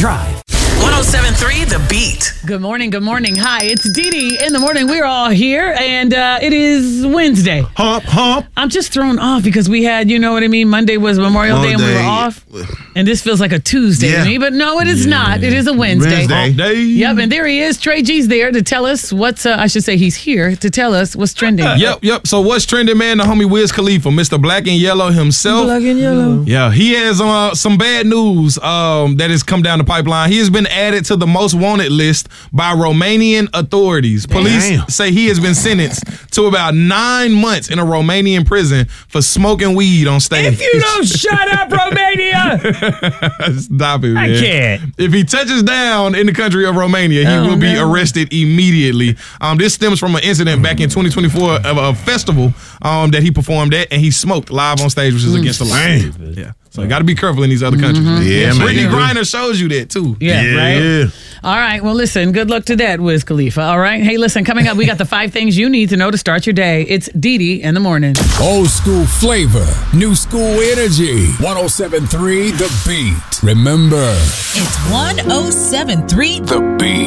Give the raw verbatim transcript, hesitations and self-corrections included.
Drive. one oh seven point three The Beat. Good morning, good morning. Hi, it's Dee Dee in the morning. We're all here, and uh, it is Wednesday. Hump, hump. I'm just thrown off because we had, you know what I mean, Monday was Memorial Day and we were Monday. off. And this feels like a Tuesday Yeah. to me, but no, it is not. It is a Wednesday. Wednesday. Yep, and there he is. Trey G's there to tell us what's, uh, I should say he's here to tell us what's trending. Yep, yep. So what's trending, man? The homie Wiz Khalifa, Mister Black and Yellow himself. Black and yellow. Yeah, he has uh, some bad news um, that has come down the pipeline. He has been added to the most wanted list by Romanian authorities. Police Damn. say he has been sentenced to about nine months in a Romanian prison for smoking weed on stage. If you don't shut up, Romania! Stop it, I man. can't. If he touches down in the country of Romania, he Oh, will be no. arrested immediately. Um, this stems from an incident back in twenty twenty-four of a festival um, that he performed at, and he smoked live on stage, which is against the law. Damn. Yeah, so you got to be careful in these other countries. man. Yeah, man. Brittany Yeah. Griner shows you that too. Yeah, right? Yeah. All right, well, listen, good luck to that, Wiz Khalifa. All right? Hey, listen, coming up, we got the five things you need to know to start your day. It's Dee Dee in the morning. Old school flavor, new school energy. one oh seven point three The Beat. Remember, It's one oh seven point three The Beat.